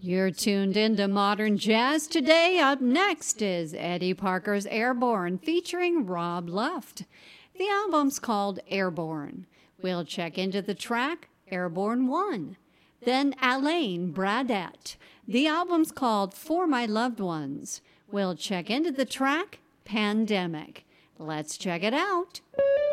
You're tuned into Modern Jazz today. Up next is Eddie Parker's Airborne featuring Rob Luft. The album's called Airborne. We'll check into the track Airborne 1. Then Alain Bradet. The album's called For My Loved Ones. We'll check into the track Pandemic. Let's check it out.